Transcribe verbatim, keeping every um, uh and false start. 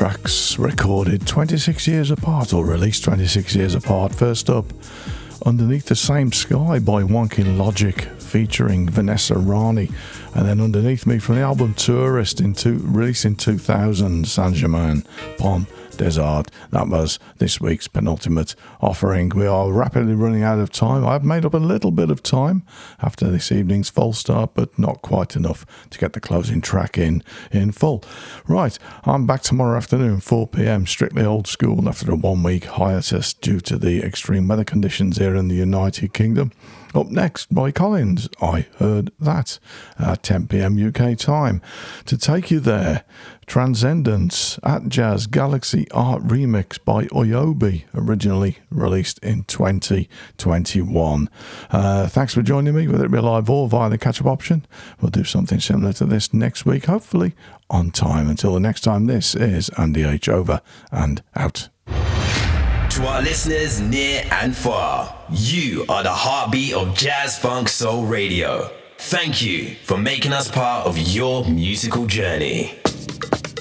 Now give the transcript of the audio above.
tracks recorded twenty-six years apart, or released twenty-six years apart. First up, Underneath the Same Sky by Wonky Logic featuring Vanessa Rani, and then underneath me from the album Tourist, in two, released in two thousand, Saint-Germain Pont des Arts. That was this week's penultimate offering. We are rapidly running out of time. I've made up a little bit of time after this evening's full start, but not quite enough to get the closing track in in full. Right, I'm back tomorrow afternoon, four p.m, strictly old school after a one-week hiatus due to the extreme weather conditions here in the United Kingdom. Up next, Roy Collins, I Heard That, at ten p.m. U K time. To take you there, Transcendence at Jazz Galaxy Art Remix by Oyobi, originally released in twenty twenty-one. Uh, thanks for joining me, whether it be live or via the catch-up option. We'll do something similar to this next week, hopefully on time. Until the next time, this is Andy H. Over and out. To our listeners near and far, you are the heartbeat of Jazz Funk Soul Radio. Thank you for making us part of your musical journey.